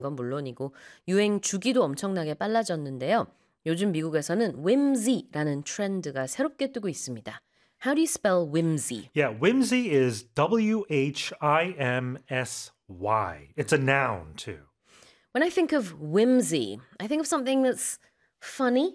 건 물론이고 유행 주기도 엄청나게 빨라졌는데요. 요즘 미국에서는 whimsy라는 트렌드가 새롭게 뜨고 있습니다. How do you spell whimsy? Yeah, whimsy is Whimsy. It's a noun too. When I think of whimsy, I think of something that's funny.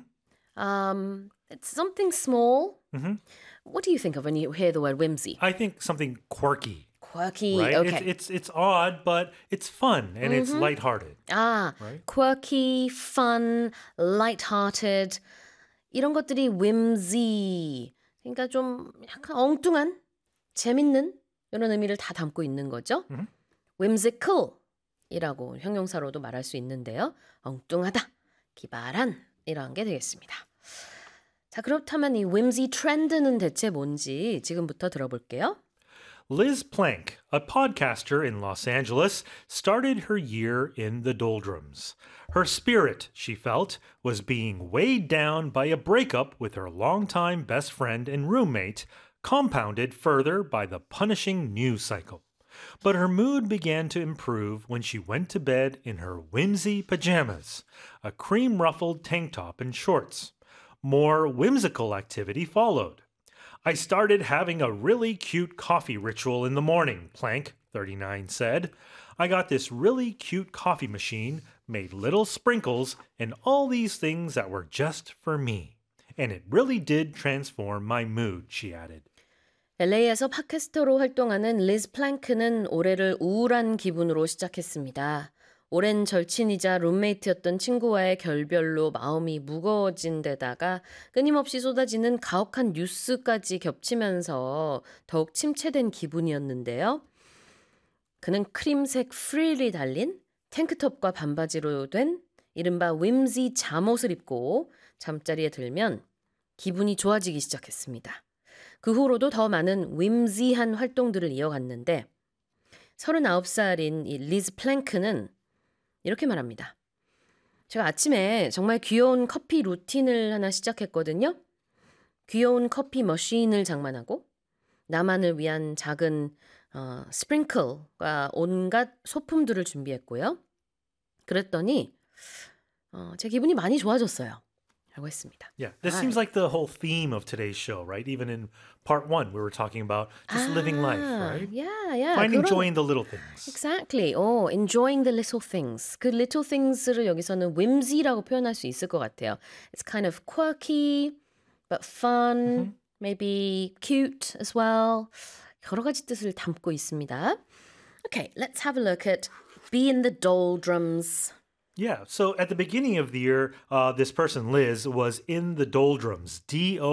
It's something small. What do you think of when you hear the word whimsy? I think something quirky, Quirky. right? Okay. It's odd, but it's fun and it's lighthearted. Right? Quirky, fun, light-hearted. 이런 것들이 whimsy. 그러니까 좀 약간 엉뚱한, 재밌는 이런 의미를 다 담고 있는 거죠. whimsical 이라고 형용사로도 말할 수 있는데요. 엉뚱하다, 기발한 이런 게 되겠습니다. 자, 그렇다면 이 whimsy 트렌드는 대체 뭔지 지금부터 들어볼게요. Liz Plank, a podcaster in Los Angeles, started her year in the doldrums. Her spirit, she felt, was being weighed down by a breakup with her longtime best friend and roommate, compounded further by the punishing news cycle. But her mood began to improve when she went to bed in her whimsy pajamas, a cream-ruffled tank top and shorts. More whimsical activity followed. I started having a really cute coffee ritual in the morning, Plank, 39, said. I got this really cute coffee machine, made little sprinkles, and all these things that were just for me. And it really did transform my mood, she added. LA에서 팟캐스터로 활동하는 리즈 플랭크는 올해를 우울한 기분으로 시작했습니다. 오랜 절친이자 룸메이트였던 친구와의 결별로 마음이 무거워진 데다가 끊임없이 쏟아지는 가혹한 뉴스까지 겹치면서 더욱 침체된 기분이었는데요. 그는 크림색 프릴이 달린 탱크톱과 반바지로 된 이른바 whimsy 잠옷을 입고 잠자리에 들면 기분이 좋아지기 시작했습니다. 그 후로도 더 많은 whimsy한 활동들을 이어갔는데 39살인 이 리즈 플랭크는 이렇게 말합니다. 제가 아침에 정말 귀여운 커피 루틴을 하나 시작했거든요. 귀여운 커피 머신을 장만하고 나만을 위한 작은 스프링클과 온갖 소품들을 준비했고요. 그랬더니 제 기분이 많이 좋아졌어요. 라고 했습니다. Yeah, this seems like the whole theme of today's show, right? Even in part one, we were talking about just living life, right? Yeah. Enjoying the little things. Exactly. Enjoying the little things. 그 little things를 여기서는 whimsy라고 표현할 수 있을 것 같아요. It's kind of quirky, but fun, maybe cute as well. 여러 가지 뜻을 담고 있습니다. Okay, let's have a look at be in the doldrums. Yeah, so at the beginning of the year, this person, Liz, was in the doldrums.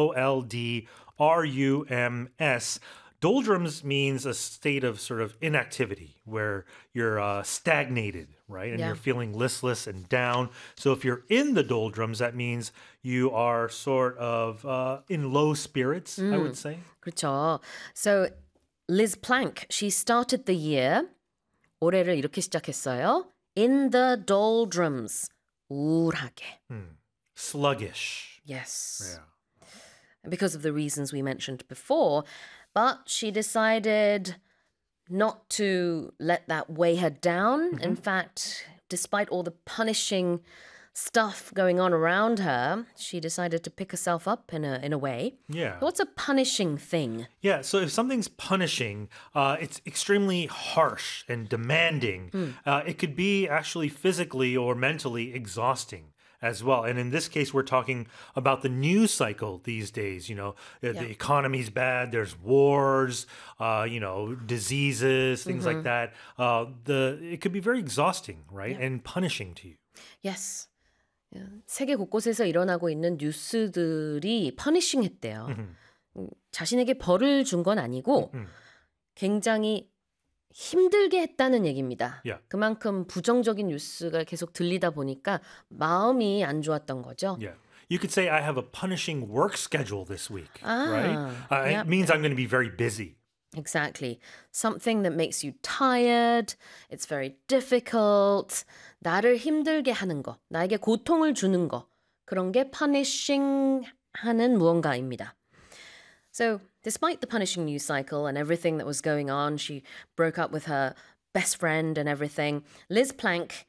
Doldrums. Doldrums means a state of sort of inactivity where you're stagnated, right? And Yeah. you're feeling listless and down. So if you're in the doldrums, that means you are sort of in low spirits, I would say. 그렇죠. So Liz Plank, she started the year. 올해를 이렇게 시작했어요. In the doldrums. 우울하게. Sluggish. Yes. Yeah. Because of the reasons we mentioned before. But she decided not to let that weigh her down. In fact, despite all the punishing stuff going on around her, she decided to pick herself up in a way. Yeah. What's a punishing thing? Yeah, so if something's punishing, it's extremely harsh and demanding. It could be actually physically or mentally exhausting as well. And in this case, we're talking about the news cycle these days. You know, the economy's bad, there's wars, diseases, things like that. It could be very exhausting, right? And punishing to you. Yes. 세계 곳곳에서 일어나고 있는 뉴스들이 퍼니싱했대요. 자신에게 벌을 준 건 아니고 굉장히 힘들게 했다는 얘기입니다. Yeah. 그만큼 부정적인 뉴스가 계속 들리다 보니까 마음이 안 좋았던 거죠. Yeah. You could say, I have a punishing work schedule this week, right? yeah. It means I'm going to be very busy. Exactly. Something that makes you tired. It's very difficult. 나를 힘들게 하는 거. 나에게 고통을 주는 거. 그런 게 punishing 하는 무언가입니다. So, despite the punishing news cycle and everything that was going on, she broke up with her best friend and everything. Liz Plank